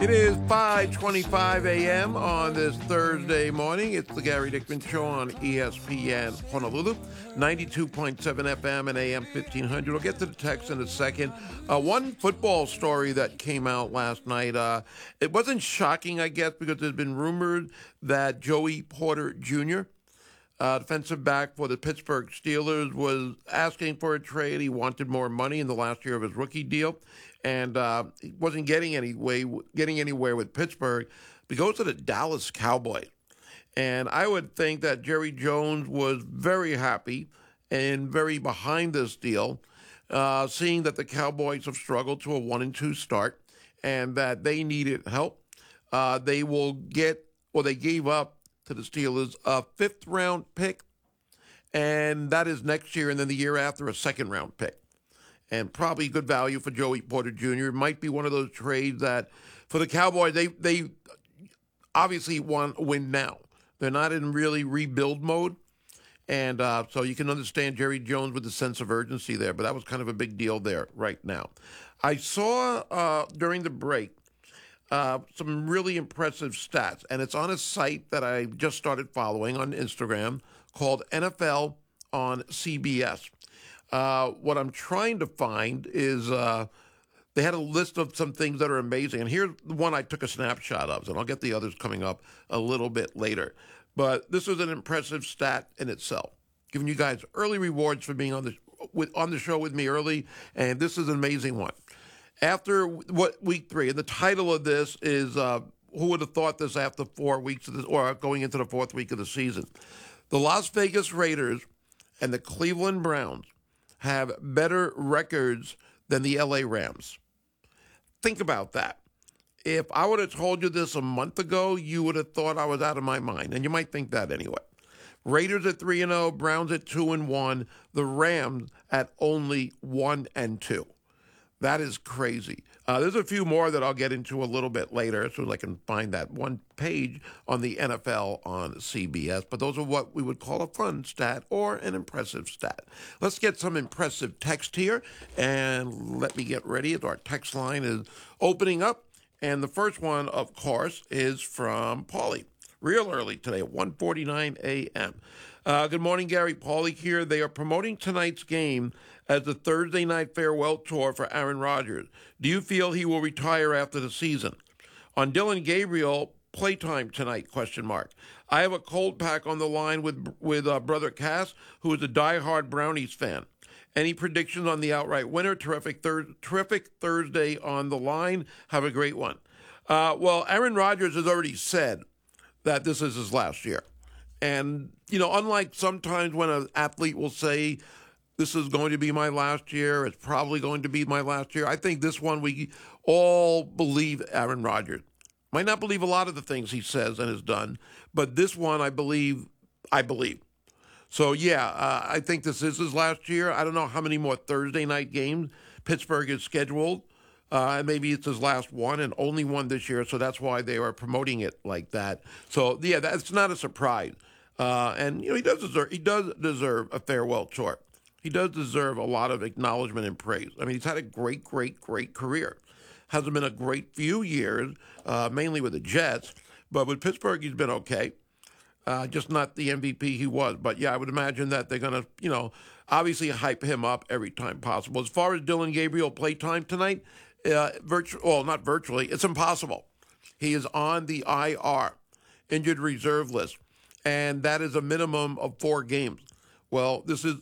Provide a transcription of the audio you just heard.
It is 5:25 a.m. on this Thursday morning. It's the Gary Dickman Show on ESPN Honolulu, 92.7 FM and AM 1500. We'll get to the text in a second. One football story that came out last night. It wasn't shocking, I guess, because there's been rumored that Joey Porter Jr., defensive back for the Pittsburgh Steelers, was asking for a trade. He wanted more money in the last year of his rookie deal, and he wasn't getting anywhere with Pittsburgh. He goes to the Dallas Cowboys. And I would think that Jerry Jones was very happy and very behind this deal, seeing that the Cowboys have struggled to a 1-2 start and that they needed help. They gave up to the Steelers a fifth-round pick, and that is next year, and then the year after a second-round pick. And probably good value for Joey Porter Jr. It might be one of those trades that, for the Cowboys, they obviously want to win now. They're not in really rebuild mode, and so you can understand Jerry Jones with the sense of urgency there, but that was kind of a big deal there right now. I saw during the break some really impressive stats, and it's on a site that I just started following on Instagram called NFL on CBS. What I'm trying to find is they had a list of some things that are amazing, and here's the one I took a snapshot of, and I'll get the others coming up a little bit later. But this is an impressive stat in itself, giving you guys early rewards for being on the show with me early, and this is an amazing one. After week 3, and the title of this is who would have thought this after 4 weeks of this, or going into the 4th week of the season. The Las Vegas Raiders and the Cleveland Browns have better records than the LA Rams. Think about that. If I would have told you this a month ago, you would have thought I was out of my mind, and you might think that anyway. Raiders at 3-0, Browns at 2-1, the Rams at only 1-2. That is crazy. There's a few more that I'll get into a little bit later, so I can find that one page on the NFL on CBS. But those are what we would call a fun stat or an impressive stat. Let's get some impressive text here, and let me get ready. Our text line is opening up, and the first one, of course, is from Paulie. Real early today at 1:49 a.m. Good morning, Gary. Paulie here. They are promoting tonight's game as the Thursday night farewell tour for Aaron Rodgers. Do you feel he will retire after the season? On Dylan Gabriel, playtime tonight, ? I have a cold pack on the line with Brother Cass, who is a diehard Brownies fan. Any predictions on the outright winner? Terrific Thursday on the line. Have a great one. Well, Aaron Rodgers has already said that this is his last year. And, unlike sometimes when an athlete will say, this is going to be my last year, it's probably going to be my last year, I think this one we all believe Aaron Rodgers. Might not believe a lot of the things he says and has done, but this one I believe. So, I think this is his last year. I don't know how many more Thursday night games Pittsburgh is scheduled. Maybe it's his last one and only one this year, so that's why they are promoting it like that. So, that's not a surprise. And he does deserve a farewell tour. He does deserve a lot of acknowledgement and praise. I mean, he's had a great, great, great career. Hasn't been a great few years, mainly with the Jets, but with Pittsburgh, he's been okay. Just not the MVP he was. But, I would imagine that they're going to, obviously hype him up every time possible. As far as Dylan Gabriel playtime tonight, not virtually, it's impossible. He is on the IR, injured reserve list, and that is a minimum of 4 games. Well, this is